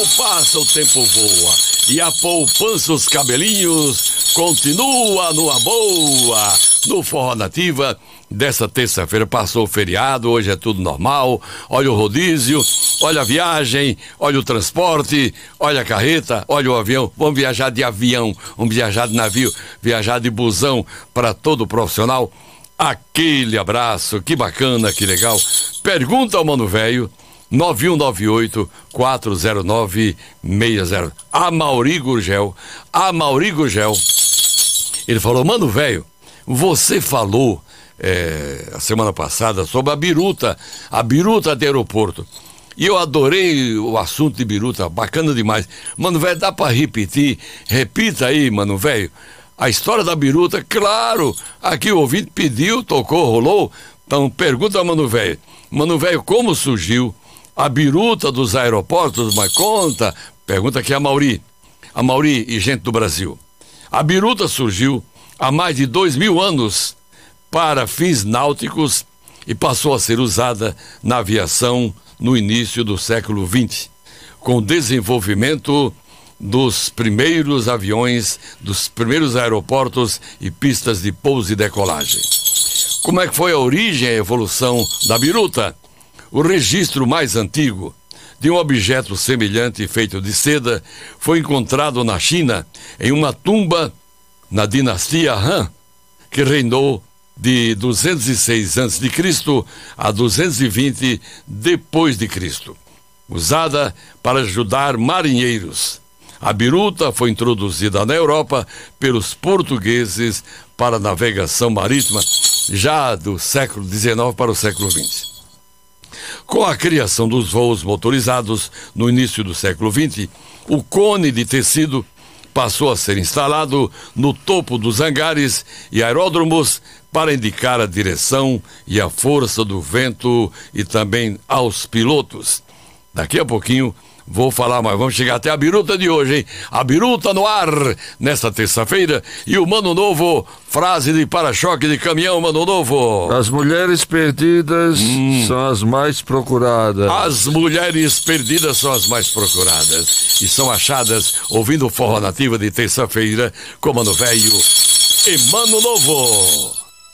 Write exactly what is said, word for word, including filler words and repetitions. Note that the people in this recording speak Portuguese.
passa, o tempo voa. E a poupança, os cabelinhos, continua numa boa. No Forró Nativa, dessa terça-feira passou o feriado, hoje é tudo normal. Olha o rodízio, olha a viagem, olha o transporte, olha a carreta, olha o avião. Vamos viajar de avião, vamos viajar de navio, viajar de busão para todo profissional. Aquele abraço, que bacana, que legal. Pergunta ao Mano Velho, nove um nove oito, quatro zero nove, seis zero. A Mauri Gurgel, a Mauri Gurgel, ele falou: Mano Velho, você falou é, a semana passada sobre a biruta, a biruta de aeroporto. E eu adorei o assunto de biruta, bacana demais. Mano Velho, dá pra repetir? Repita aí, Mano Velho. A história da biruta, claro, aqui o ouvinte pediu, tocou, rolou. Então pergunta ao Mano Velho. Mano Velho, como surgiu a biruta dos aeroportos? Mas conta. Pergunta aqui a Mauri. A Mauri e gente do Brasil. A biruta surgiu há mais de dois mil anos para fins náuticos e passou a ser usada na aviação no início do século vinte, com o desenvolvimento dos primeiros aviões, dos primeiros aeroportos e pistas de pouso e decolagem. Como é que foi a origem e a evolução da biruta? O registro mais antigo de um objeto semelhante feito de seda foi encontrado na China, em uma tumba na dinastia Han, que reinou de duzentos e seis antes de Cristo a duzentos e vinte depois de Cristo, usada para ajudar marinheiros. A biruta foi introduzida na Europa pelos portugueses para a navegação marítima já do século dezenove para o século vinte. Com a criação dos voos motorizados no início do século vinte, o cone de tecido passou a ser instalado no topo dos hangares e aeródromos para indicar a direção e a força do vento e também aos pilotos. Daqui a pouquinho vou falar, mas vamos chegar até a biruta de hoje, hein? A biruta no ar, nesta terça-feira. E o Mano Novo, frase de para-choque de caminhão, Mano Novo. As mulheres perdidas hum. são as mais procuradas. As mulheres perdidas são as mais procuradas. E são achadas ouvindo o Forró Nativa de terça-feira com Mano Velho e Mano Novo.